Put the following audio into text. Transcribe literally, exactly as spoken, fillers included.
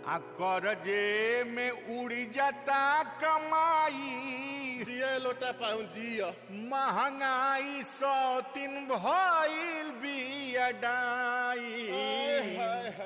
आ करजे में उड़ जाता कमाई। जिया लोटा पाऊं जिया। महंगाई सौ तीन भइल बिया डाई। हाय हाय